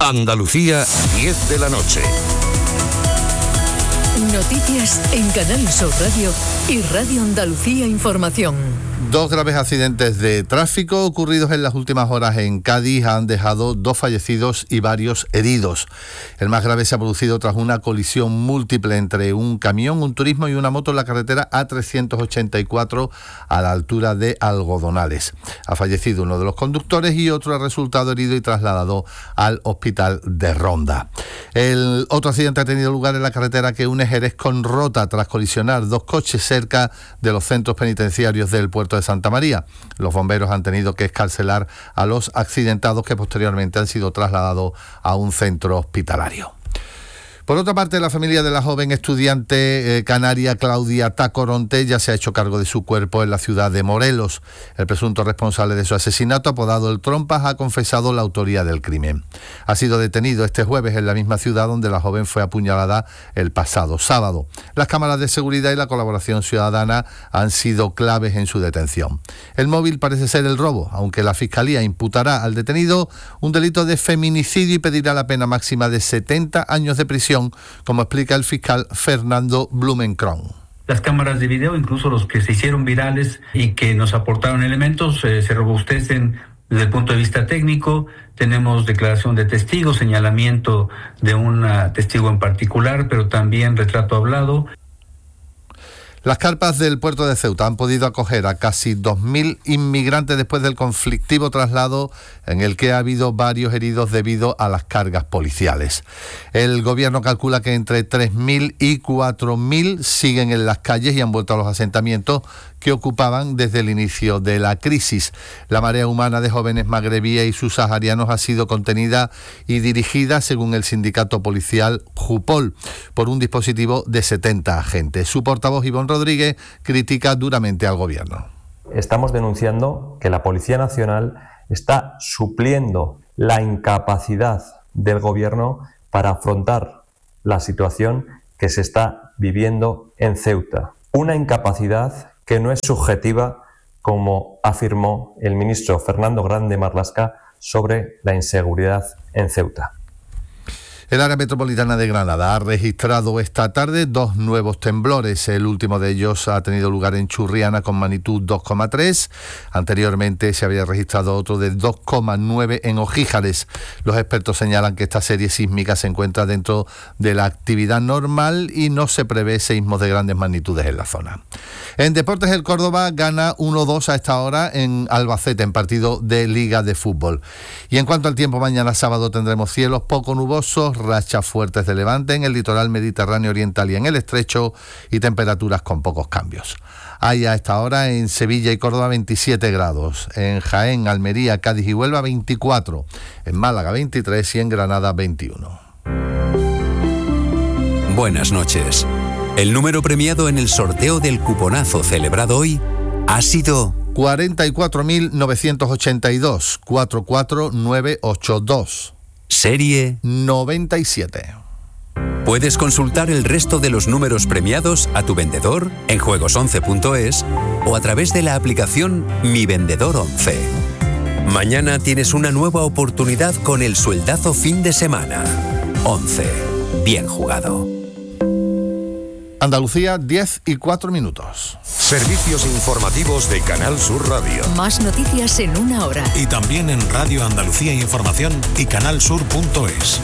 Andalucía, 10 de la noche. Noticias en Canal Sur Radio y Radio Andalucía Información. 2 graves accidentes de tráfico ocurridos en las últimas horas en Cádiz han dejado 2 fallecidos y varios heridos. El más grave se ha producido tras una colisión múltiple entre un camión, un turismo y una moto en la carretera A384 a la altura de Algodonales. Ha fallecido uno de los conductores y otro ha resultado herido y trasladado al hospital de Ronda. El otro accidente ha tenido lugar en la carretera que une Jerez con Rota tras colisionar 2 coches cerca de los centros penitenciarios del puerto de Santa María. Los bomberos han tenido que excarcelar a los accidentados que posteriormente han sido trasladados a un centro hospitalario. Por otra parte, la familia de la joven estudiante canaria Claudia Tacoronte ya se ha hecho cargo de su cuerpo en la ciudad de Morelos. El presunto responsable de su asesinato, apodado El Trompas, ha confesado la autoría del crimen. Ha sido detenido este jueves en la misma ciudad donde la joven fue apuñalada el pasado sábado. Las cámaras de seguridad y la colaboración ciudadana han sido claves en su detención. El móvil parece ser el robo, aunque la Fiscalía imputará al detenido un delito de feminicidio y pedirá la pena máxima de 70 años de prisión, como explica el fiscal Fernando Blumenkron. Las cámaras de video, incluso los que se hicieron virales y que nos aportaron elementos, se robustecen desde el punto de vista técnico. Tenemos declaración de testigos, señalamiento de un testigo en particular, pero también retrato hablado. Las carpas del puerto de Ceuta han podido acoger a casi 2.000 inmigrantes después del conflictivo traslado en el que ha habido varios heridos debido a las cargas policiales. El gobierno calcula que entre 3.000 y 4.000 siguen en las calles y han vuelto a los asentamientos que ocupaban desde el inicio de la crisis. La marea humana de jóvenes magrebíes y subsaharianos ha sido contenida y dirigida, según el sindicato policial JUPOL, por un dispositivo de 70 agentes. Su portavoz, Ivonne Rodríguez, critica duramente al gobierno. Estamos denunciando que la Policía Nacional está supliendo la incapacidad del gobierno para afrontar la situación que se está viviendo en Ceuta. Una incapacidad que no es subjetiva, como afirmó el ministro Fernando Grande Marlaska sobre la inseguridad en Ceuta. El área metropolitana de Granada ha registrado esta tarde 2 nuevos temblores. El último de ellos ha tenido lugar en Churriana con magnitud 2,3. Anteriormente se había registrado otro de 2,9 en Ojíjares. Los expertos señalan que esta serie sísmica se encuentra dentro de la actividad normal y no se prevé seísmos de grandes magnitudes en la zona. En deportes, el Córdoba gana 1-2 a esta hora en Albacete, en partido de Liga de Fútbol. Y en cuanto al tiempo, mañana sábado tendremos cielos poco nubosos, rachas fuertes de levante en el litoral mediterráneo oriental y en el estrecho, y temperaturas con pocos cambios. Hay a esta hora en Sevilla y Córdoba 27 grados, en Jaén, Almería, Cádiz y Huelva 24, en Málaga 23 y en Granada 21. Buenas noches. El número premiado en el sorteo del cuponazo celebrado hoy ha sido 44.982, 44982. Serie 97. Puedes consultar el resto de los números premiados a tu vendedor en juegos11.es o a través de la aplicación Mi Vendedor 11. Mañana tienes una nueva oportunidad con el sueldazo fin de semana. 11. Bien jugado. Andalucía, 10:04. Servicios informativos de Canal Sur Radio. Más noticias en una hora. Y también en Radio Andalucía Información y canalsur.es.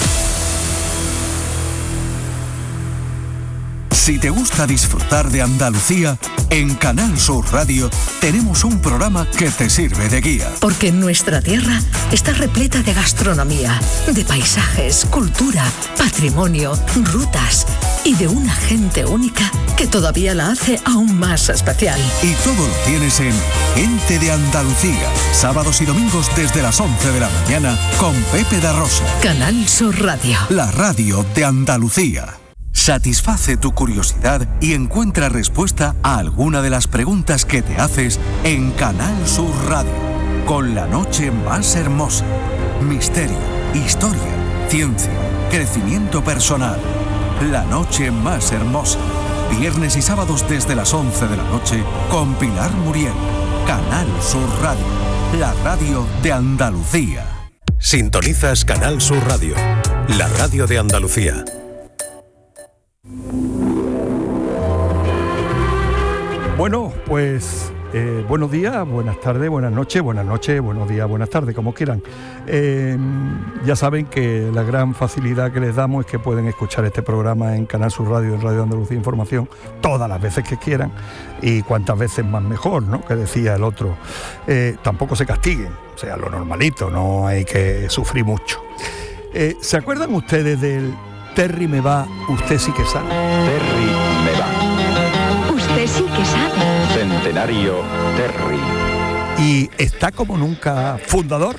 Si te gusta disfrutar de Andalucía, en Canal Sur Radio tenemos un programa que te sirve de guía. Porque nuestra tierra está repleta de gastronomía, de paisajes, cultura, patrimonio, rutas y de una gente única que todavía la hace aún más especial. Y todo lo tienes en Gente de Andalucía, sábados y domingos desde las 11 de la mañana con Pepe da Rosa. Canal Sur Radio. La radio de Andalucía. Satisface tu curiosidad y encuentra respuesta a alguna de las preguntas que te haces en Canal Sur Radio, con la noche más hermosa. Misterio, historia, ciencia, crecimiento personal. La noche más hermosa. Viernes y sábados desde las 11 de la noche con Pilar Muriel. Canal Sur Radio, la radio de Andalucía. Sintonizas Canal Sur Radio, la radio de Andalucía. Bueno, pues buenos días, buenas tardes, buenos días, buenas tardes, como quieran. Ya saben que la gran facilidad que les damos es que pueden escuchar este programa en Canal Sur Radio, en Radio Andalucía Información, todas las veces que quieran y cuantas veces más mejor, ¿no? Que decía el otro. Tampoco se castiguen, o sea, lo normalito, no hay que sufrir mucho. ¿Se acuerdan ustedes del Terry me va, usted sí que sabe? Terry me va. Usted sí que sabe. Centenario Terry. Y está como nunca fundador.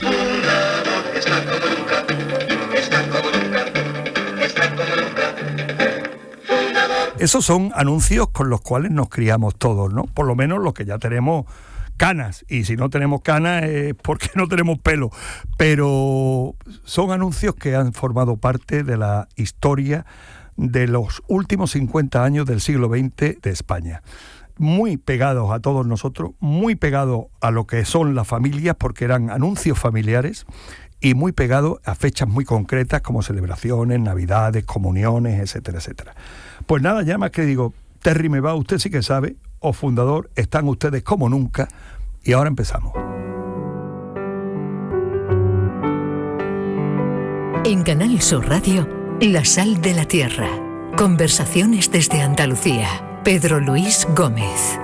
Esos son anuncios con los cuales nos criamos todos, ¿no? Por lo menos los que ya tenemos canas, y si no tenemos canas es porque no tenemos pelo, pero son anuncios que han formado parte de la historia de los últimos 50 años del siglo XX de España. Muy pegados a todos nosotros, muy pegados a lo que son las familias, porque eran anuncios familiares, y muy pegados a fechas muy concretas como celebraciones, navidades, comuniones, etcétera, etcétera. Pues nada, ya más que digo, Terry me va, usted sí que sabe, o fundador, están ustedes como nunca, y ahora empezamos. En Canal Sur Radio, La Sal de la Tierra. Conversaciones desde Andalucía. Pedro Luis Gómez.